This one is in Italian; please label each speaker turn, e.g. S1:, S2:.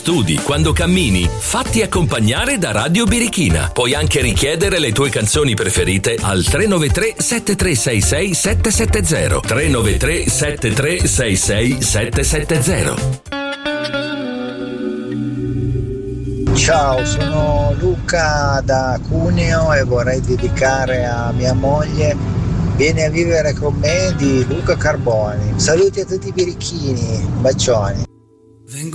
S1: studi, quando cammini, fatti accompagnare da Radio Birichina. Puoi anche richiedere le tue canzoni preferite al 393 7366 770. 393 7366 770.
S2: Ciao, sono Luca da Cuneo e vorrei dedicare a mia moglie Vieni a vivere con me di Luca Carboni. Saluti a tutti i birichini, bacioni.